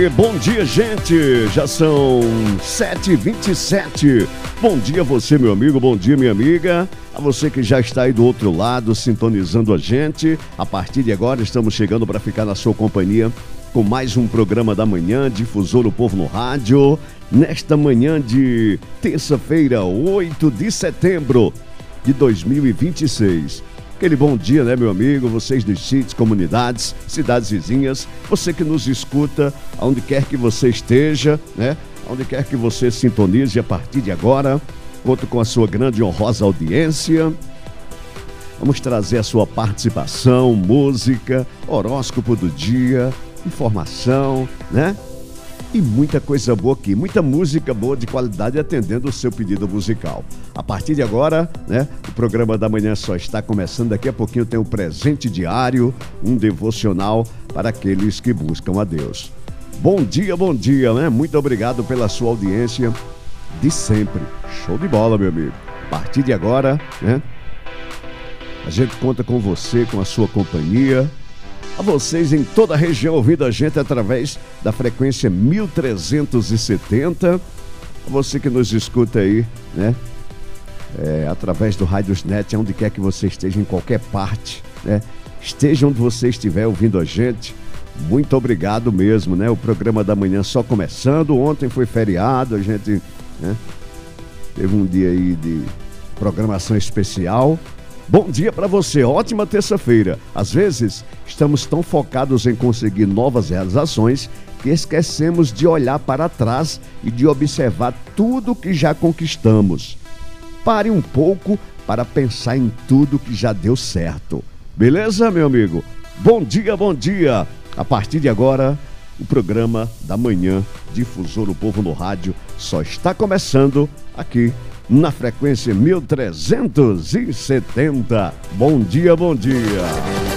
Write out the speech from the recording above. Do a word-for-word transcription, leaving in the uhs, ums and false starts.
Bom dia, gente, já são sete e vinte e sete. Bom dia você, meu amigo, bom dia, minha amiga. A você que já está aí do outro lado, sintonizando a gente. A partir de agora estamos chegando para ficar na sua companhia com mais um programa da manhã, Difusor do Povo no Rádio. Nesta manhã de terça-feira, oito de setembro de dois mil e vinte e seis. Aquele bom dia, né, meu amigo? Vocês dos sítios, comunidades, cidades vizinhas, você que nos escuta, aonde quer que você esteja, né? Aonde quer que você sintonize a partir de agora, conto com a sua grande e honrosa audiência. Vamos trazer a sua participação, música, horóscopo do dia, informação, né? E muita coisa boa aqui, muita música boa de qualidade atendendo o seu pedido musical. A partir de agora, né, o programa da manhã só está começando. Daqui a pouquinho tem um presente diário, um devocional para aqueles que buscam a Deus. Bom dia, bom dia, né? Muito obrigado pela sua audiência de sempre. Show de bola, meu amigo. A partir de agora, né, a gente conta com você, com a sua companhia. A vocês em toda a região ouvindo a gente através da frequência mil trezentos e setenta. A você que nos escuta aí, né? É, através do Radiosnet, onde quer que você esteja, em qualquer parte, né? Esteja onde você estiver ouvindo a gente. Muito obrigado mesmo, né? O programa da manhã só começando. Ontem foi feriado, a gente, né, teve um dia aí de programação especial. Bom dia para você, ótima terça-feira. Às vezes, estamos tão focados em conseguir novas realizações que esquecemos de olhar para trás e de observar tudo que já conquistamos. Pare um pouco para pensar em tudo que já deu certo. Beleza, meu amigo? Bom dia, bom dia. A partir de agora, o programa da manhã, Difusor do Povo no Rádio, só está começando aqui na frequência mil trezentos e setenta. Bom dia, bom dia.